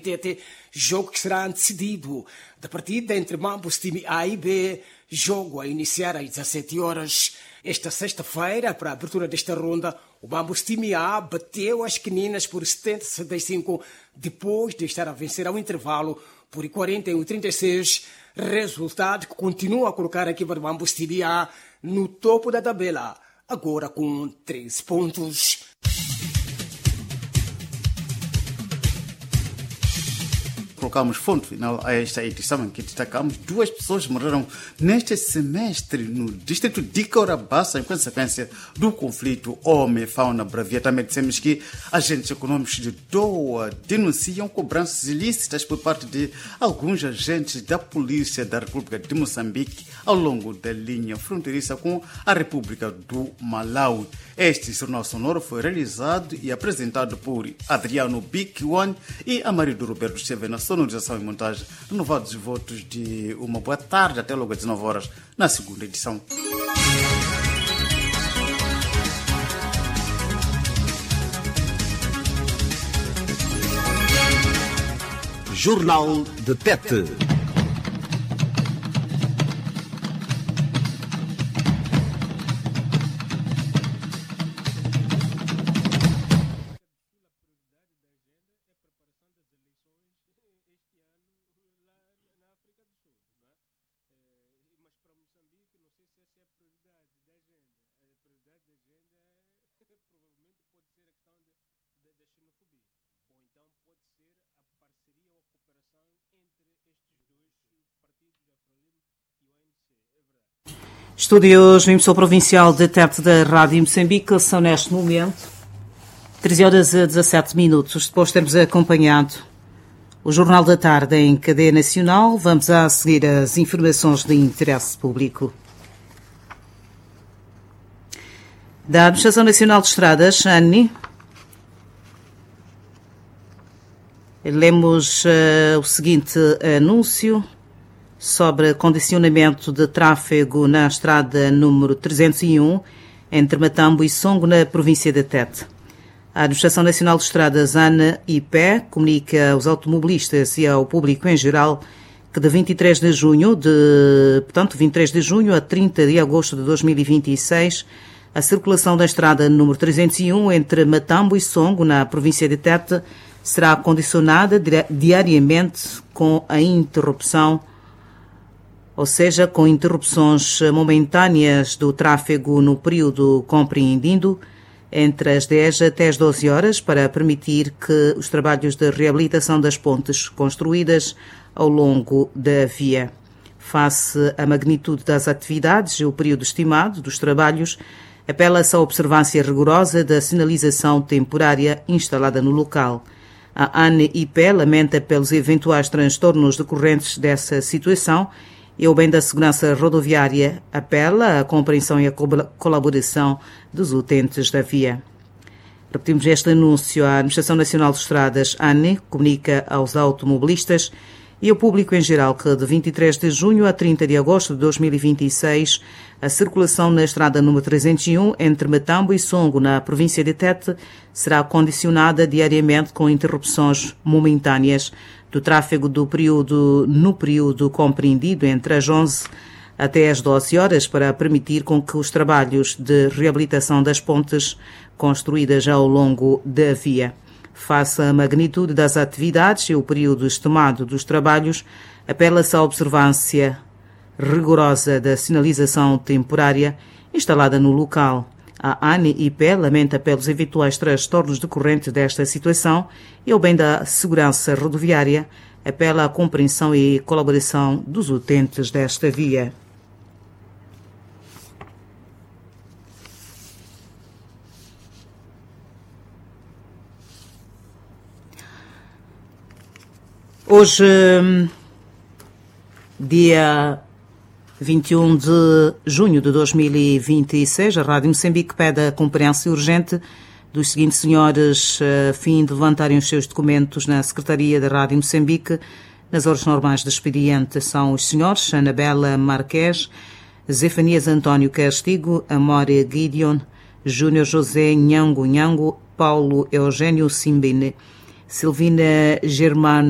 Até jogo que será antecedido da partida entre ambos time A e B, jogo a iniciar às 17 horas. Esta sexta-feira, para a abertura desta ronda, o Bambus time A bateu as Queninas por 70-75, depois de estar a vencer ao intervalo por 41-36, resultado que continua a colocar a equipa do Bambus time A no topo da tabela, agora com 13 pontos. Colocamos ponto final a esta edição em que destacamos 2 pessoas morreram neste semestre no distrito de Corabaça em consequência do conflito homem-fauna bravia. Também dissemos que agentes econômicos de Doa denunciam cobranças ilícitas por parte de alguns agentes da Polícia da República de Moçambique ao longo da linha fronteiriça com a República do Malawi. Este jornal sonoro foi realizado e apresentado por Adriano Bic-One e Amarido Roberto Cheve na sonorização e montagem. Renovados votos de uma boa tarde até logo às 19 horas na segunda edição. Jornal de Tete. Estúdios no Emissor Provincial de Tete da Rádio Moçambique, são neste momento 13 horas e 17 minutos. Depois de termos acompanhado o Jornal da Tarde em cadeia nacional, vamos a seguir as informações de interesse público. Da Administração Nacional de Estradas, ANI, lemos o seguinte anúncio sobre condicionamento de tráfego na estrada número 301 entre Matambo e Songo, na província de Tete. A Administração Nacional de Estradas, ANA-IP, comunica aos automobilistas e ao público em geral que de 23 de junho a 30 de agosto de 2026, a circulação da estrada número 301 entre Matambo e Songo, na província de Tete, será condicionada diariamente com a interrupção, ou seja, com interrupções momentâneas do tráfego no período compreendido entre as 10 até as 12 horas, para permitir que os trabalhos de reabilitação das pontes construídas ao longo da via. Face à magnitude das atividades e o período estimado dos trabalhos, apela-se à observância rigorosa da sinalização temporária instalada no local. A ANIP lamenta pelos eventuais transtornos decorrentes dessa situação e o bem da segurança rodoviária, apela à compreensão e à colaboração dos utentes da via. Repetimos este anúncio. A Administração Nacional de Estradas, ANE, comunica aos automobilistas e ao público em geral que de 23 de junho a 30 de agosto de 2026, a circulação na estrada número 301 entre Matambo e Songo, na província de Tete, será condicionada diariamente com interrupções momentâneas do tráfego no período compreendido entre as 11 até as 12 horas, para permitir com que os trabalhos de reabilitação das pontes construídas ao longo da via. Face à magnitude das atividades e o período estimado dos trabalhos, apela-se à observância rigorosa da sinalização temporária instalada no local. A ANIP lamenta pelos eventuais transtornos decorrentes desta situação e, ao bem da segurança rodoviária, apela à compreensão e colaboração dos utentes desta via. Hoje, dia 21 de junho de 2026, a Rádio Moçambique pede a comparência urgente dos seguintes senhores a fim de levantarem os seus documentos na Secretaria da Rádio Moçambique nas horas normais de expediente. São os senhores Anabela Marques, Zefanias António Castigo, Amória Gideon, Júnior José Nhango, Paulo Eugênio Simbine, Silvina Germano